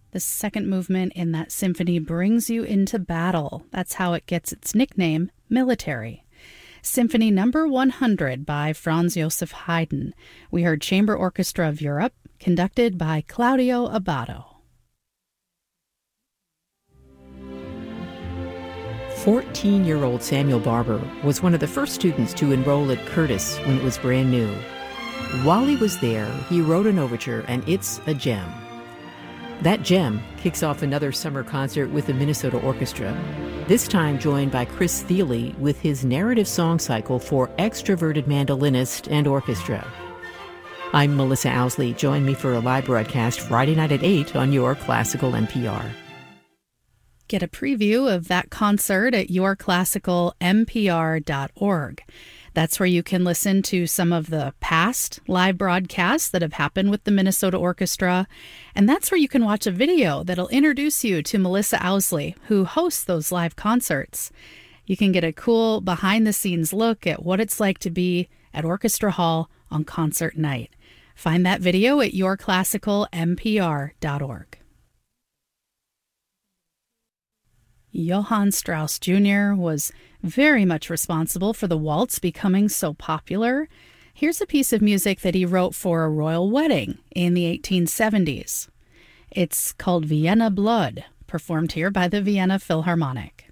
The second movement in that symphony brings you into battle. That's how it gets its nickname, Military. Symphony number 100 by Franz Joseph Haydn. We heard Chamber Orchestra of Europe, conducted by Claudio Abbado. 14-year-old Samuel Barber was one of the first students to enroll at Curtis when it was brand new. While he was there, he wrote an overture, and it's a gem. That gem kicks off another summer concert with the Minnesota Orchestra, this time joined by Chris Thile with his narrative song cycle for extroverted mandolinist and orchestra. I'm Melissa Owsley. Join me for a live broadcast Friday night at 8 on your Classical NPR. Get a preview of that concert at yourclassicalnpr.org. That's where you can listen to some of the past live broadcasts that have happened with the Minnesota Orchestra. And that's where you can watch a video that'll introduce you to Melissa Owsley, who hosts those live concerts. You can get a cool behind-the-scenes look at what it's like to be at Orchestra Hall on concert night. Find that video at yourclassicalnpr.org. Johann Strauss Jr. was very much responsible for the waltz becoming so popular. Here's a piece of music that he wrote for a royal wedding in the 1870s. It's called Vienna Blood, performed here by the Vienna Philharmonic.